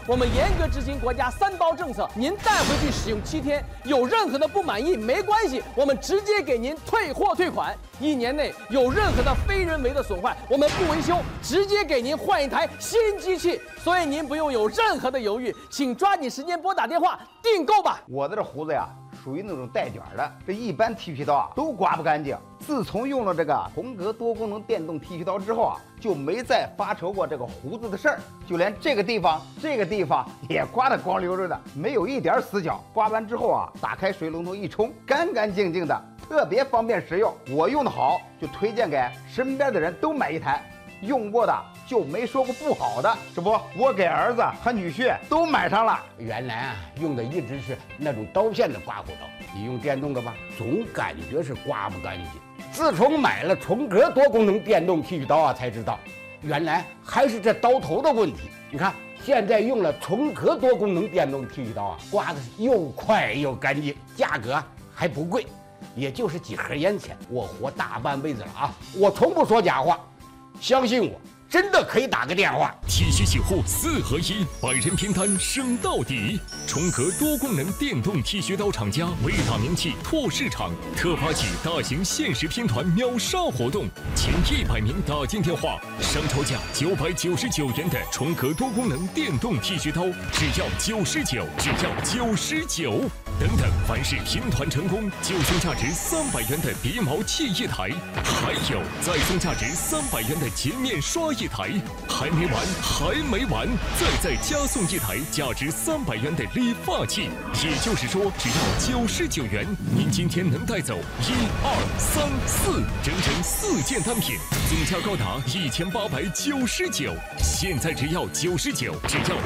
我们严格执行国家3包政策，您带回去使用7天，有任何的不满意没关系，我们直接给您退货退款。1年内有任何的非人为的损坏，我们不维修，直接给您换一台新机器。所以您不用有任何的犹豫，请抓紧时间拨打电话订购吧。 我的这胡子呀，属于那种带卷的，这一般剃须刀啊都刮不干净。自从用了这个重格多功能电动剃须刀之后啊，就没再发愁过这个胡子的事儿，就连这个地方也刮得光溜溜的，没有一点死角。刮完之后啊，打开水龙头一冲，干干净净的，特别方便实用。我用的好，就推荐给身边的人都买一台。用过的就没说过不好的，这不，我给儿子和女婿都买上了。 原来啊，用的一直是那种刀片的刮胡刀，你用电动的吧，总感觉是刮不干净。自从买了重格多功能电动剃须刀啊，才知道原来还是这刀头的问题。你看，现在用了重格多功能电动剃须刀啊，刮的又快又干净，价格还不贵，也就是几盒烟钱。我活大半辈子了啊，我从不说假话。相信我，真的可以打个电话。 剃须洗护4合1，百人拼单升到底。重格多功能电动剃须刀厂家为打名气拓市场，特发起大型限时拼团秒杀活动，前100名打进电话，商超价999元的重格多功能电动剃须刀，只要99，只要99。等等，凡是拼团成功，就送价值300元的鼻毛器1台，还有再送价值300元的洁面刷1台，还没完，再加送1台价值300元的理发器。也就是说，只要99元，您今天能带走1、2、3、4，整整4件单品，总价高达1899。现在只要99，只要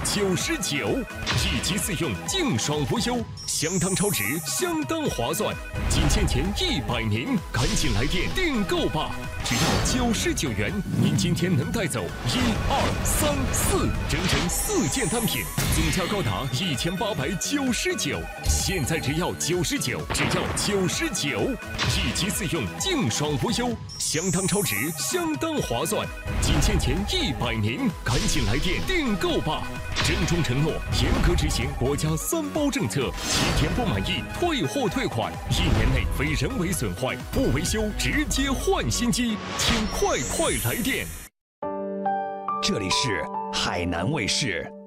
99，1机4用，净爽无忧。相当超值，相当划算，仅限前100名，赶紧来电订购吧！只要99元，您今天能带走1、2、3、4，整整4件单品，总价高达1899。现在只要99，只要99，1机4用，净爽无忧，相当超值，相当划算，仅限前100名，赶紧来电订购吧！郑重承诺，严格执行国家3包政策，7天不满意退货退款，1年内非人为损坏不维修直接换新机，请快来电。 这里是海南卫视。